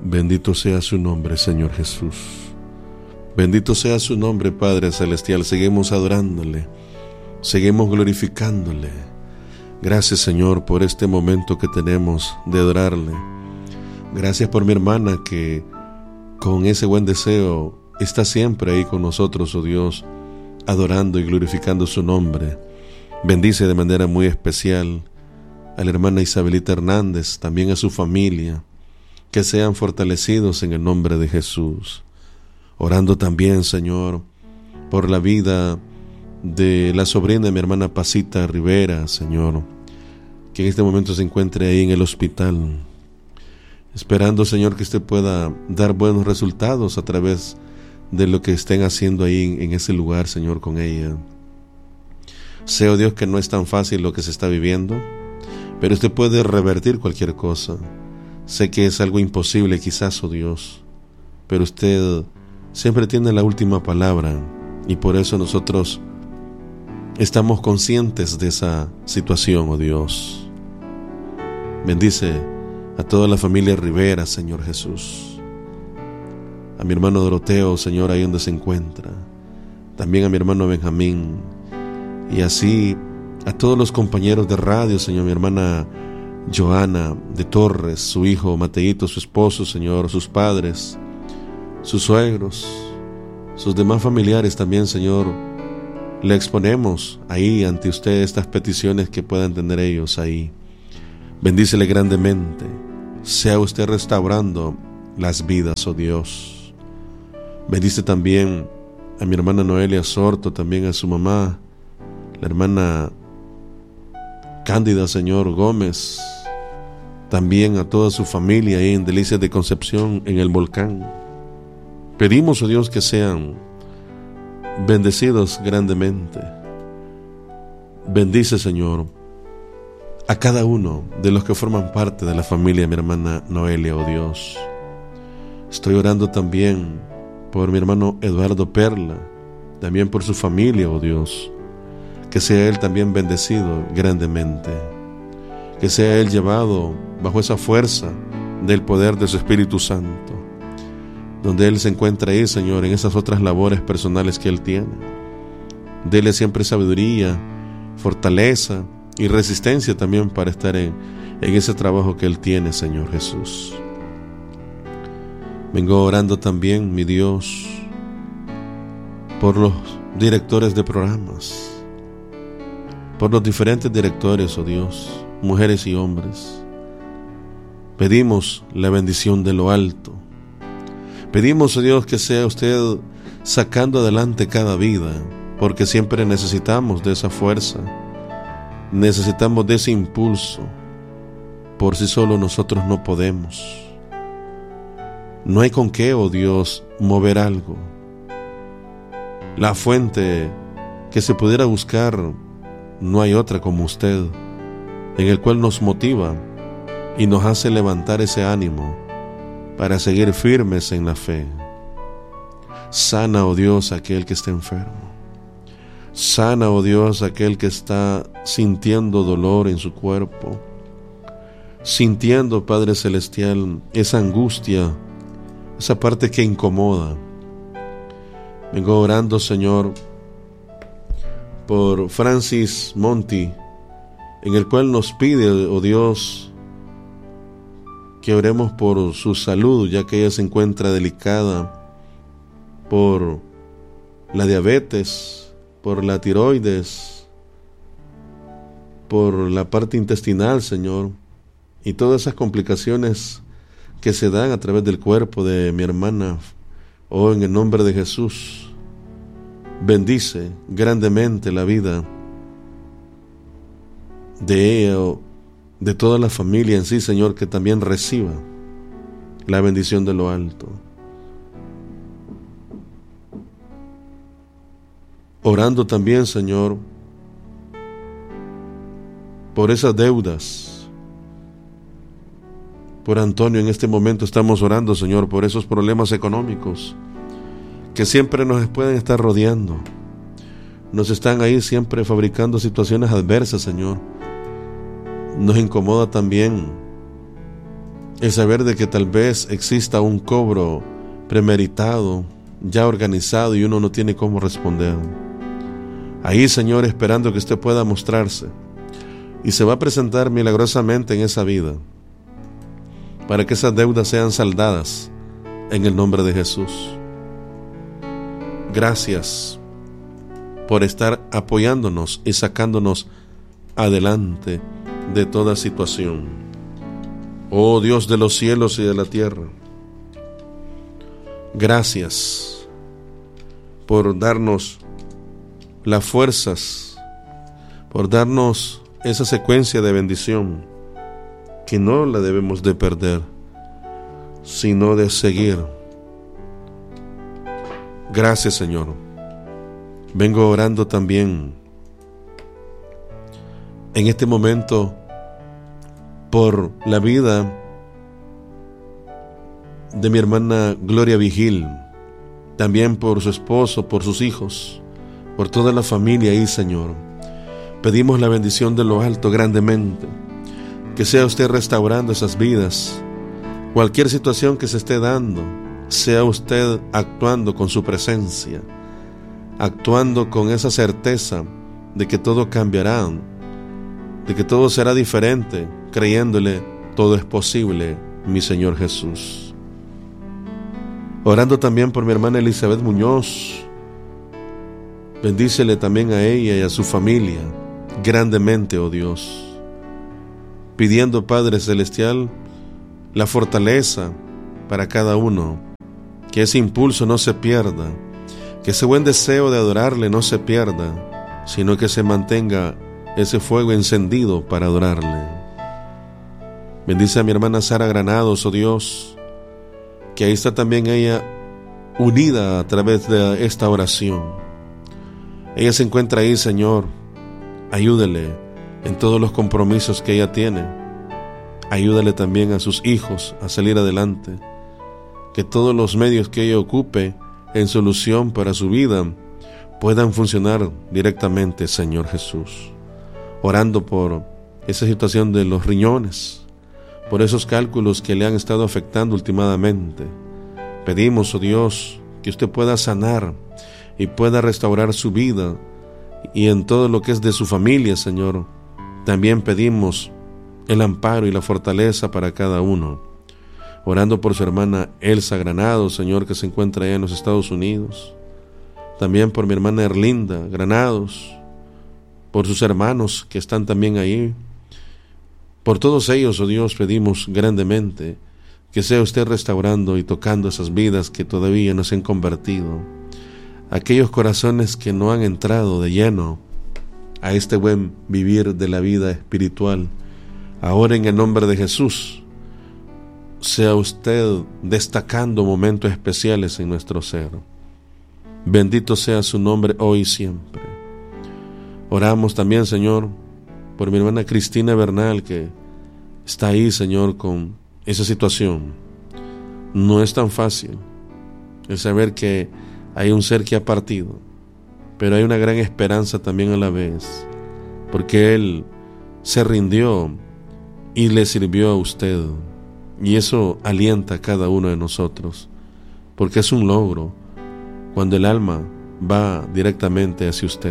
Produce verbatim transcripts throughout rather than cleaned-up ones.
Bendito sea su nombre, Señor Jesús. Bendito sea su nombre, Padre Celestial. Seguimos adorándole, seguimos glorificándole. Gracias, Señor, por este momento que tenemos de adorarle. Gracias por mi hermana que con ese buen deseo está siempre ahí con nosotros, oh Dios, adorando y glorificando su nombre. Bendice de manera muy especial a la hermana Isabelita Hernández, también a su familia, que sean fortalecidos en el nombre de Jesús. Orando también, Señor, por la vida de la sobrina de mi hermana Pasita Rivera, Señor, que en este momento se encuentre ahí en el hospital, esperando, Señor, que usted pueda dar buenos resultados a través de lo que estén haciendo ahí en, en ese lugar, Señor, con ella. Sé, oh Dios, que no es tan fácil lo que se está viviendo, pero usted puede revertir cualquier cosa. Sé que es algo imposible quizás, oh Dios, pero usted siempre tiene la última palabra, y por eso nosotros estamos conscientes de esa situación, oh Dios. Bendice a toda la familia Rivera, Señor Jesús. A mi hermano Doroteo, Señor, ahí donde se encuentra. También a mi hermano Benjamín. Y así a todos los compañeros de radio, Señor. Mi hermana Joana de Torres, su hijo Mateito, su esposo, Señor, sus padres, sus suegros, sus demás familiares también, Señor. Le exponemos ahí ante usted estas peticiones que puedan tener ellos ahí. Bendícele grandemente. Sea usted restaurando las vidas, oh Dios. Bendice también a mi hermana Noelia Sorto, también a su mamá, la hermana Cándida, Señor, Gómez, también a toda su familia ahí en Delicias de Concepción, en el Volcán. Pedimos, oh Dios, que sean bendecidos grandemente. Bendice, Señor, a cada uno de los que forman parte de la familia de mi hermana Noelia, oh Dios. Estoy orando también por mi hermano Eduardo Perla, también por su familia, oh Dios. Que sea él también bendecido grandemente. Que sea él llevado bajo esa fuerza del poder de su Espíritu Santo, donde él se encuentra ahí, Señor, en esas otras labores personales que él tiene. Dele siempre sabiduría, fortaleza y resistencia también para estar en, en ese trabajo que él tiene, Señor Jesús. Vengo orando también, mi Dios, por los directores de programas, por los diferentes directores, oh Dios, mujeres y hombres. Pedimos la bendición de lo alto. Pedimos, oh Dios, que sea usted sacando adelante cada vida, porque siempre necesitamos de esa fuerza, necesitamos de ese impulso. Por sí solo nosotros no podemos. No hay con qué, oh Dios, mover algo. La fuente que se pudiera buscar, no hay otra como usted, en el cual nos motiva y nos hace levantar ese ánimo para seguir firmes en la fe. Sana, oh Dios, aquel que está enfermo. Sana, oh Dios, aquel que está sintiendo dolor en su cuerpo, sintiendo, Padre Celestial, esa angustia, esa parte que incomoda. Vengo orando, Señor, por Francis Monti, en el cual nos pide, oh Dios, que oremos por su salud, ya que ella se encuentra delicada por la diabetes, por la tiroides, por la parte intestinal, Señor, y todas esas complicaciones que se dan a través del cuerpo de mi hermana. Oh, en el nombre de Jesús, bendice grandemente la vida de ella, de toda la familia en sí, Señor, que también reciba la bendición de lo alto. Orando también, Señor, por esas deudas. Por Antonio, en este momento estamos orando, Señor, por esos problemas económicos que siempre nos pueden estar rodeando. Nos están ahí siempre fabricando situaciones adversas, Señor. Nos incomoda también el saber de que tal vez exista un cobro premeditado, ya organizado, y uno no tiene cómo responder. Ahí, Señor, esperando que usted pueda mostrarse, y se va a presentar milagrosamente en esa vida, para que esas deudas sean saldadas en el nombre de Jesús. Gracias por estar apoyándonos y sacándonos adelante de toda situación. Oh Dios de los cielos y de la tierra, gracias por darnos las fuerzas, por darnos esa secuencia de bendición que no la debemos de perder, sino de seguir. Gracias, Señor. Vengo orando también en este momento por la vida de mi hermana Gloria Vigil, también por su esposo, por sus hijos, por toda la familia ahí, Señor. Pedimos la bendición de lo alto grandemente, que sea usted restaurando esas vidas. Cualquier situación que se esté dando, sea usted actuando con su presencia, actuando con esa certeza de que todo cambiará, de que todo será diferente, creyéndole todo es posible, mi Señor Jesús. Orando también por mi hermana Elizabeth Muñoz, bendícele también a ella y a su familia grandemente, oh Dios, pidiendo, Padre Celestial, la fortaleza para cada uno, que ese impulso no se pierda, que ese buen deseo de adorarle no se pierda, sino que se mantenga ese fuego encendido para adorarle. Bendice a mi hermana Sara Granados, oh Dios, que ahí está también ella unida a través de esta oración. Ella se encuentra ahí, Señor, ayúdele en todos los compromisos que ella tiene. Ayúdale también a sus hijos a salir adelante, que todos los medios que ella ocupe en solución para su vida puedan funcionar directamente, Señor Jesús. Orando por esa situación de los riñones, por esos cálculos que le han estado afectando últimamente. Pedimos, oh Dios, que usted pueda sanar y pueda restaurar su vida y en todo lo que es de su familia, Señor. También pedimos el amparo y la fortaleza para cada uno. Orando por su hermana Elsa Granados, Señor, que se encuentra allá en los Estados Unidos. También por mi hermana Erlinda Granados, por sus hermanos que están también ahí. Por todos ellos, oh Dios, pedimos grandemente que sea usted restaurando y tocando esas vidas que todavía no se han convertido. Aquellos corazones que no han entrado de lleno a este buen vivir de la vida espiritual. Ahora, en el nombre de Jesús, sea usted destacando momentos especiales en nuestro ser. Bendito sea su nombre hoy y siempre. Oramos también, Señor, por mi hermana Cristina Bernal, que está ahí, Señor, con esa situación. No es tan fácil el saber que hay un ser que ha partido, pero hay una gran esperanza también a la vez, porque Él se rindió y le sirvió a usted, y eso alienta a cada uno de nosotros, porque es un logro cuando el alma va directamente hacia usted.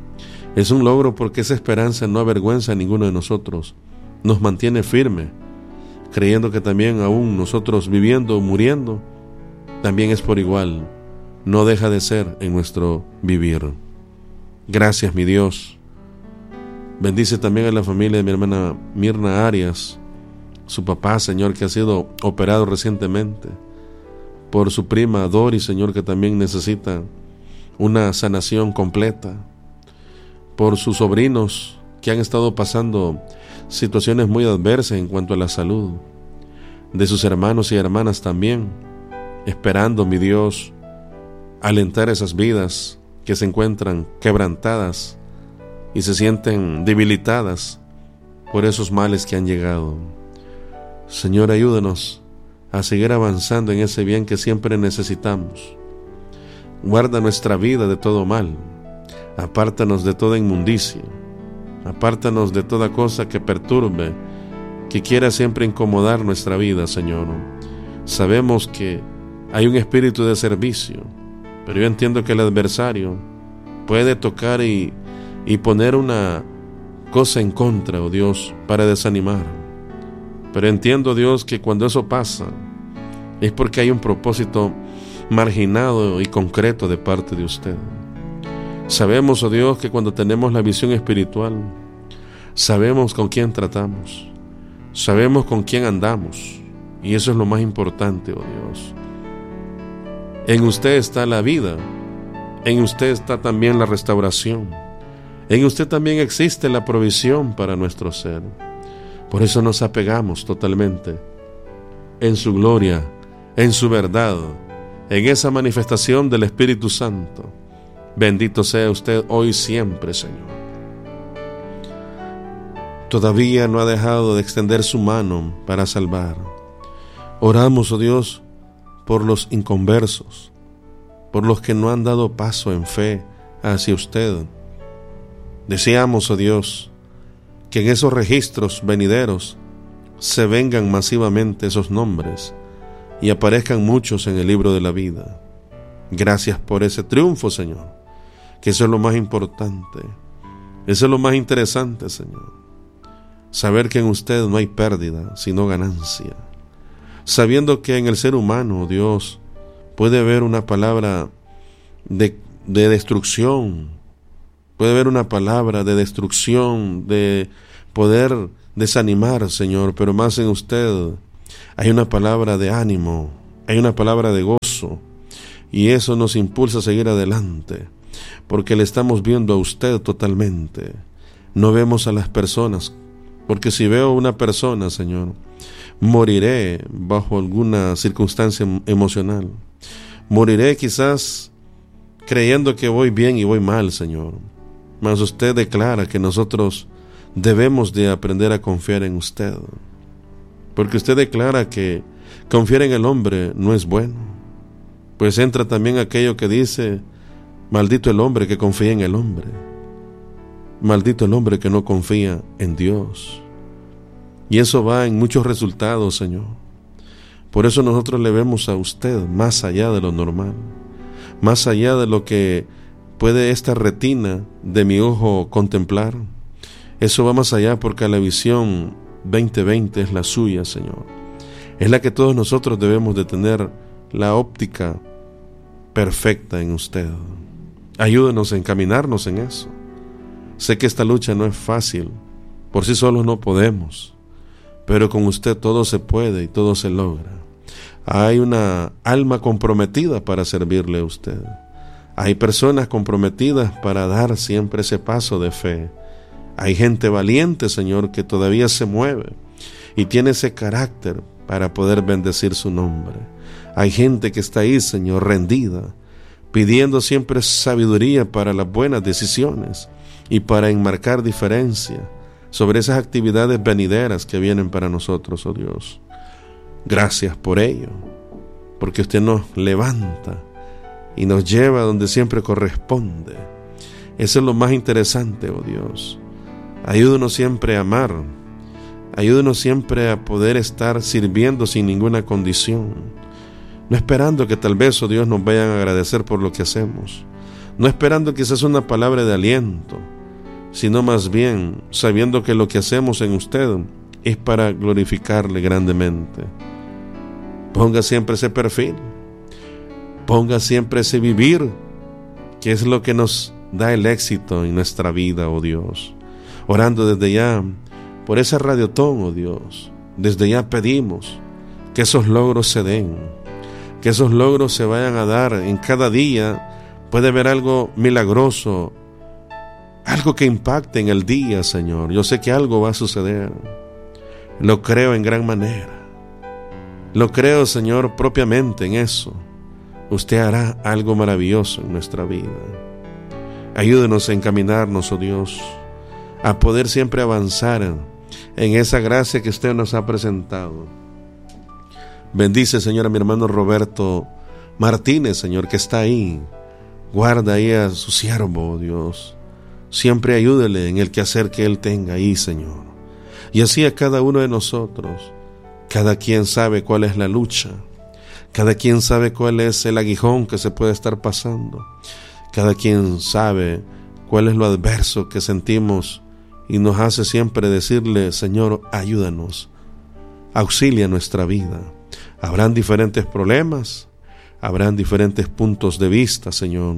Es un logro porque esa esperanza no avergüenza a ninguno de nosotros, nos mantiene firme, creyendo que también aún nosotros viviendo o muriendo, también es por igual, no deja de ser en nuestro vivir. Gracias, mi Dios. Bendice también a la familia de mi hermana Mirna Arias, su papá, Señor, que ha sido operado recientemente, por su prima Dori, Señor, que también necesita una sanación completa, por sus sobrinos que han estado pasando situaciones muy adversas en cuanto a la salud, de sus hermanos y hermanas también, esperando, mi Dios, alentar esas vidas que se encuentran quebrantadas y se sienten debilitadas por esos males que han llegado. Señor, ayúdanos a seguir avanzando en ese bien que siempre necesitamos. Guarda nuestra vida de todo mal, apártanos de toda inmundicia, apártanos de toda cosa que perturbe que quiera siempre incomodar nuestra vida, Señor. Sabemos que hay un espíritu de servicio, pero yo entiendo que el adversario puede tocar y, y poner una cosa en contra, oh Dios, para desanimar. Pero entiendo, Dios, que cuando eso pasa es porque hay un propósito marginado y concreto de parte de usted. Sabemos, oh Dios, que cuando tenemos la visión espiritual, sabemos con quién tratamos, sabemos con quién andamos, y eso es lo más importante, oh Dios. En usted está la vida, en usted está también la restauración, en usted también existe la provisión para nuestro ser. Por eso nos apegamos totalmente en su gloria, en su verdad, en esa manifestación del Espíritu Santo. Bendito sea usted hoy siempre, Señor. Todavía no ha dejado de extender su mano para salvar. Oramos, oh Dios, por los inconversos, por los que no han dado paso en fe hacia usted. Deseamos, oh Dios, que en esos registros venideros se vengan masivamente esos nombres y aparezcan muchos en el libro de la vida. Gracias por ese triunfo, Señor, que eso es lo más importante, eso es lo más interesante, Señor. Saber que en usted no hay pérdida, sino ganancia. Sabiendo que en el ser humano, Dios, puede haber una palabra de, de destrucción, puede haber una palabra de destrucción, de poder desanimar, Señor, pero más en usted hay una palabra de ánimo, hay una palabra de gozo, y eso nos impulsa a seguir adelante, porque le estamos viendo a usted totalmente. No vemos a las personas, porque si veo una persona, Señor, moriré bajo alguna circunstancia emocional. Moriré quizás creyendo que voy bien y voy mal, Señor. Mas usted declara que nosotros debemos de aprender a confiar en usted, porque usted declara que confiar en el hombre no es bueno. Pues entra también aquello que dice: maldito el hombre que confía en el hombre, maldito el hombre que no confía en Dios. Y eso va en muchos resultados, Señor. Por eso nosotros le vemos a usted más allá de lo normal, más allá de lo que puede esta retina de mi ojo contemplar. Eso va más allá, porque la visión veinte veinte es la suya, Señor. Es la que todos nosotros debemos de tener, la óptica perfecta en usted. Ayúdenos a encaminarnos en eso. Sé que esta lucha no es fácil, por sí solos no podemos, pero con usted todo se puede y todo se logra. Hay una alma comprometida para servirle a usted. Hay personas comprometidas para dar siempre ese paso de fe. Hay gente valiente, Señor, que todavía se mueve y tiene ese carácter para poder bendecir su nombre. Hay gente que está ahí, Señor, rendida, pidiendo siempre sabiduría para las buenas decisiones y para enmarcar diferencia sobre esas actividades venideras que vienen para nosotros, oh Dios. Gracias por ello, porque usted nos levanta y nos lleva donde siempre corresponde. Eso es lo más interesante, oh Dios. Ayúdenos siempre a amar, ayúdenos siempre a poder estar sirviendo sin ninguna condición, no esperando que tal vez, oh Dios, nos vayan a agradecer por lo que hacemos, no esperando quizás una palabra de aliento, sino más bien sabiendo que lo que hacemos en usted es para glorificarle grandemente. Ponga siempre ese perfil, ponga siempre ese vivir, que es lo que nos da el éxito en nuestra vida, oh Dios. Orando desde ya por ese radiotón, oh Dios, desde ya pedimos que esos logros se den, que esos logros se vayan a dar en cada día. Puede haber algo milagroso, algo que impacte en el día, Señor. Yo sé que algo va a suceder, lo creo en gran manera, lo creo, Señor, propiamente en eso. Usted hará algo maravilloso en nuestra vida. Ayúdenos a encaminarnos, oh Dios, a poder siempre avanzar en esa gracia que usted nos ha presentado. Bendice, Señor, a mi hermano Roberto Martínez, Señor, que está ahí. Guarda ahí a su siervo, oh Dios. Siempre ayúdele en el quehacer que él tenga ahí, Señor. Y así a cada uno de nosotros. Cada quien sabe cuál es la lucha. Cada quien sabe cuál es el aguijón que se puede estar pasando. Cada quien sabe cuál es lo adverso que sentimos y nos hace siempre decirle: Señor, ayúdanos, auxilia nuestra vida. Habrán diferentes problemas, habrán diferentes puntos de vista, Señor.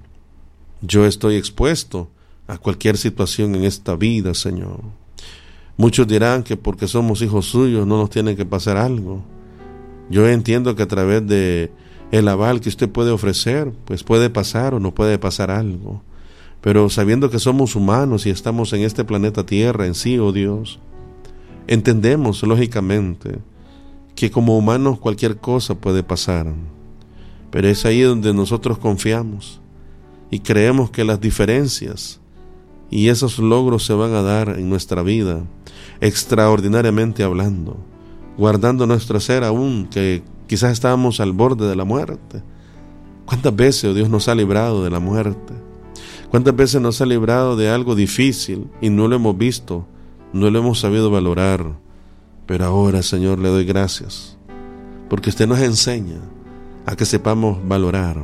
Yo estoy expuesto a cualquier situación en esta vida, Señor. Muchos dirán que porque somos hijos suyos no nos tiene que pasar algo. Yo entiendo que a través de el aval que usted puede ofrecer, pues puede pasar o no puede pasar algo. Pero sabiendo que somos humanos y estamos en este planeta Tierra en sí, oh Dios, entendemos lógicamente que como humanos cualquier cosa puede pasar. Pero es ahí donde nosotros confiamos y creemos que las diferencias y esos logros se van a dar en nuestra vida, extraordinariamente hablando, guardando nuestro ser aún que quizás estábamos al borde de la muerte. ¿Cuántas veces, oh Dios, nos ha librado de la muerte? ¿Cuántas veces nos ha librado de algo difícil y no lo hemos visto, no lo hemos sabido valorar? Pero ahora, Señor, le doy gracias, porque usted nos enseña a que sepamos valorar.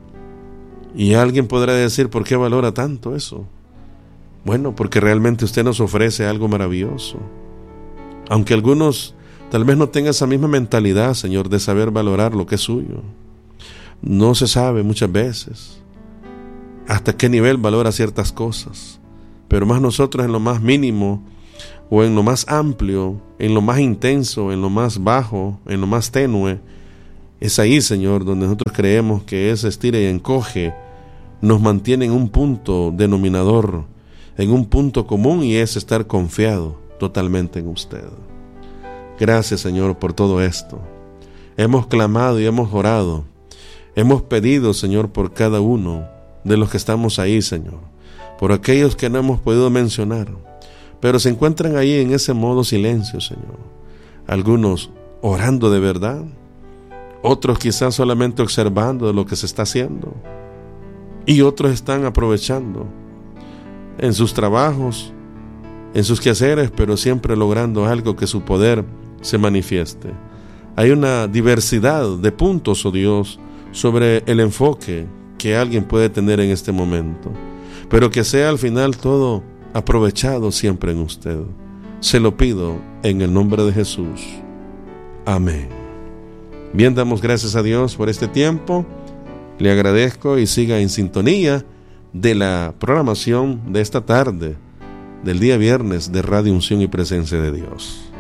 Y alguien podrá decir: ¿por qué valora tanto eso? Bueno, porque realmente usted nos ofrece algo maravilloso. Aunque algunos tal vez no tengan esa misma mentalidad, Señor, de saber valorar lo que es suyo. No se sabe muchas veces hasta qué nivel valora ciertas cosas, pero más nosotros en lo más mínimo o en lo más amplio, en lo más intenso, en lo más bajo, en lo más tenue. Es ahí, Señor, donde nosotros creemos que ese estira y encoge nos mantiene en un punto denominador, en un punto común, y es estar confiado totalmente en usted. Gracias, Señor, por todo esto. Hemos clamado y hemos orado. Hemos pedido, Señor, por cada uno de los que estamos ahí, Señor, por aquellos que no hemos podido mencionar, pero se encuentran ahí en ese modo silencio, Señor. Algunos orando de verdad, otros quizás solamente observando lo que se está haciendo, y otros están aprovechando en sus trabajos, en sus quehaceres, pero siempre logrando algo que su poder se manifieste. Hay una diversidad de puntos, oh Dios, sobre el enfoque que alguien puede tener en este momento, pero que sea al final todo aprovechado siempre en usted. Se lo pido en el nombre de Jesús. Amén. Bien, damos gracias a Dios por este tiempo. Le agradezco y siga en sintonía de la programación de esta tarde, del día viernes de Radio Unción y Presencia de Dios.